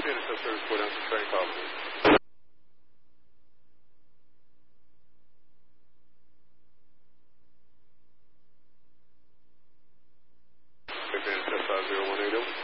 NSF service 4 down to train call, please. NSF 5018.